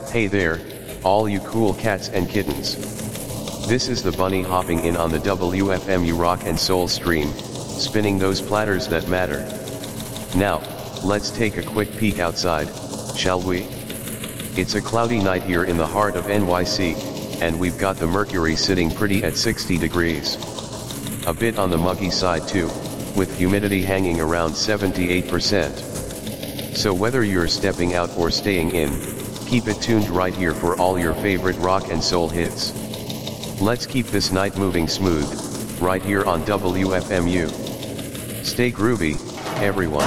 Hey there, all you cool cats and kittens. This is the bunny hopping in on the WFMU Rock and Soul stream, spinning those platters that matter. Now, let's take a quick peek outside, shall we? It's a cloudy night here in the heart of NYC, and we've got the mercury sitting pretty at 60 degrees. A bit on the muggy side too, with humidity hanging around 78%. So whether you're stepping out or staying in, keep it tuned right here for all your favorite rock and soul hits. Let's keep this night moving smooth, right here on WFMU. Stay groovy, everyone.